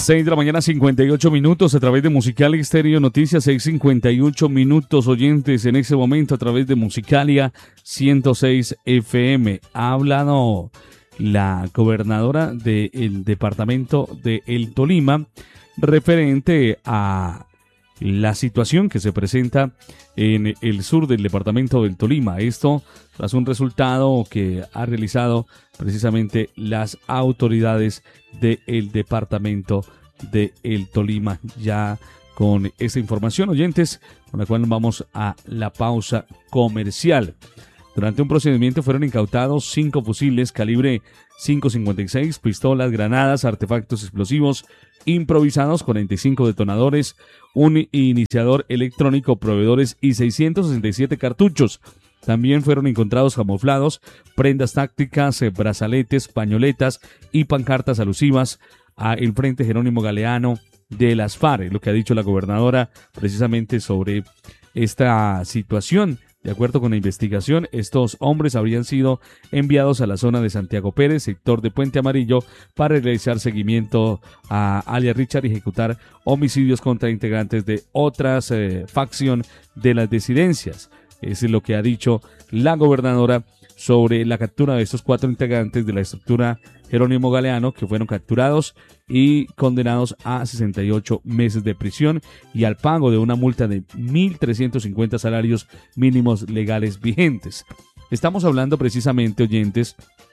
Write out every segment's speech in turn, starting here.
6 de la mañana, 58 minutos a través de Musicalia Estéreo Noticias, 6:58 minutos oyentes en ese momento a través de Musicalia 106 FM. Ha hablado la gobernadora del departamento de El Tolima referente a la situación que se presenta en el sur del departamento del Tolima. Esto tras un resultado que ha realizado precisamente las autoridades del departamento de El Tolima. Ya con esta información, oyentes, con la cual nos vamos a la pausa comercial. Durante un procedimiento fueron incautados 5 fusiles calibre 5.56, pistolas, granadas, artefactos explosivos improvisados, 45 detonadores, un iniciador electrónico, proveedores y 667 cartuchos. También fueron encontrados camuflados, prendas tácticas, brazaletes, pañoletas y pancartas alusivas al Frente Jerónimo Galeano de las FARC, lo que ha dicho la gobernadora precisamente sobre esta situación. De acuerdo con la investigación, estos hombres habrían sido enviados a la zona de Santiago Pérez, sector de Puente Amarillo, para realizar seguimiento a alias Richard y ejecutar homicidios contra integrantes de otras facción de las disidencias. Es lo que ha dicho la gobernadora sobre la captura de estos 4 integrantes de la estructura Jerónimo Galeano, que fueron capturados y condenados a 68 meses de prisión y al pago de una multa de 1.350 salarios mínimos legales vigentes. Estamos hablando precisamente, oyentes,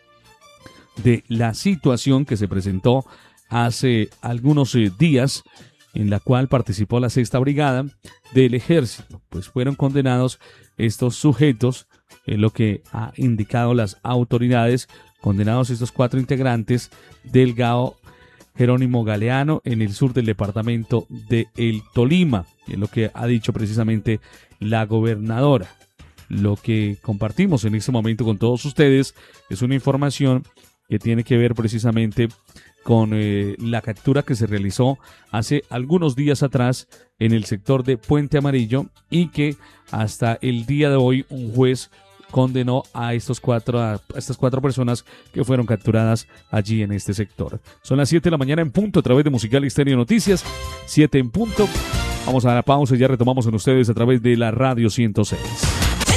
de la situación que se presentó hace algunos días, en la cual participó la 6ª Brigada del Ejército. Pues fueron condenados estos sujetos, lo que ha indicado las autoridades, condenados estos 4 integrantes del GAO Jerónimo Galeano en el sur del departamento de El Tolima, es lo que ha dicho precisamente la gobernadora. Lo que compartimos en este momento con todos ustedes es una información que tiene que ver precisamente con la captura que se realizó hace algunos días atrás en el sector de Puente Amarillo y que hasta el día de hoy un juez condenó a estas 4 personas que fueron capturadas allí en este sector. Son las 7 de la mañana en punto a través de Musicalia Estéreo Noticias, 7 en punto. Vamos a la pausa y ya retomamos con ustedes a través de la Radio 106.